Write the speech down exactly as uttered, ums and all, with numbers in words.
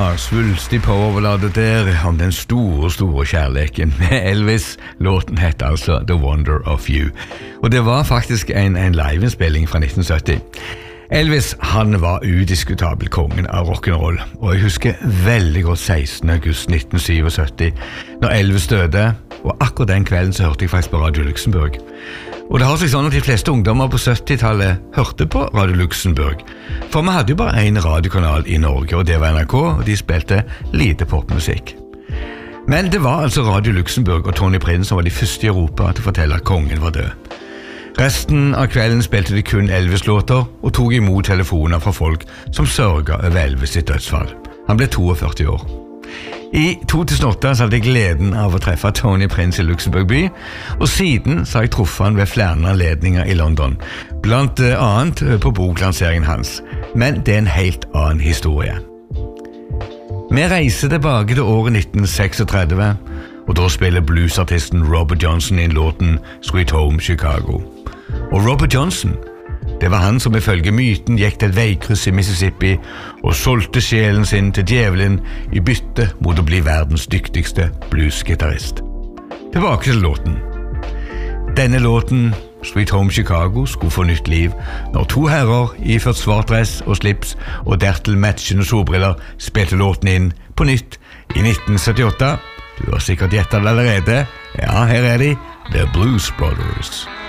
Ja, svulstig powerballade der om den store, store kjærleken med Elvis. Låten heter altså The Wonder of You. Og det var faktisk en, en liveinnspilling fra nitten sytti. Elvis, han var udiskutabel kongen av rock'n'roll, og jeg husker veldig godt sekstende august nitten syttisju, når Elvis døde, og akkurat den kvelden så hørte jeg faktisk på Radio Luxembourg. Og det har seg sånn at de fleste ungdommer på syttitallet hørte på Radio Luxembourg, for vi hadde jo bare en radiokanal i Norge, og det var N R K, og de spilte lite popmusikk. Men det var altså Radio Luxembourg og Tony Prince som var de første i Europa til å fortelle at kongen var død. Resten av kvelden spilte de kun Elvis-låter og tok imot telefoner fra folk som sørget over Elvis sitt dødsfall. Han ble førtito år. I to tusen og åtte så hadde jeg gleden av å treffe Tony Prince i Luxembourg by, og siden så har jeg truffet han ved flere anledninger i London, blant annet på boklanseringen hans. Men det er en helt annen historie. Vi reiser tilbake til året nitten tretiseks, og da spiller bluesartisten Robert Johnson inn låten Sweet Home Chicago. Og Robert Johnson, det var han som ifølge myten gikk til et veikryss i Mississippi og solgte sjelen sin til djevelen i bytte mot å bli verdens dyktigste bluesgitarrist. Tilbake til låten. Denne låten, Sweet Home Chicago, skulle få nytt liv når to herrer iført svart dress og slips og dertil matchende solbriller spilte låten inn på nytt i nitten syttiåtte. Du har sikkert gjettet det allerede. Ja, her er de, The Blues Brothers.